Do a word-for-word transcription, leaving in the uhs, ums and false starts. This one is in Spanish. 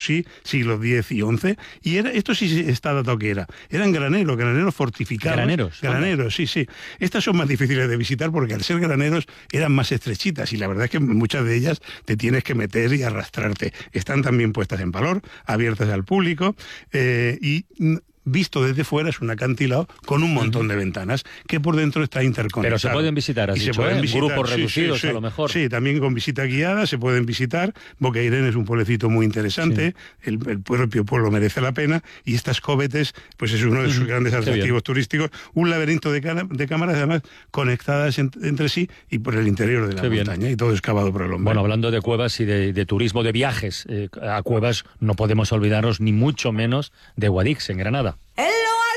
sí, siglo diez y once, y era, esto sí está datado que era, eran graneros, graneros fortificados. Graneros. Graneros, sí, sí. Estas son más difíciles de visitar porque al ser graneros eran más estrechitas y la verdad es que muchas de ellas te tienes que meter y arrastrarte. Están también puestas en valor, abiertas al público, eh, y visto desde fuera es un acantilado con un montón de ventanas que por dentro está interconectado. Pero se pueden visitar, has y dicho, se pueden ¿eh? visitar, Grupos sí, reducidos sí, sí. a lo mejor. Sí, también con visita guiada se pueden visitar. Bocairén es un pueblecito muy interesante, sí. el, el propio pueblo merece la pena, y estas Covetes, pues es uno de sus uh-huh. grandes atractivos turísticos, un laberinto de, ca- de cámaras además conectadas en, entre sí y por el interior de la Qué montaña, bien. Y todo excavado por el hombre. Bueno, hablando de cuevas y de, de turismo, de viajes eh, a cuevas, no podemos olvidarnos ni mucho menos de Guadix, en Granada. ¡El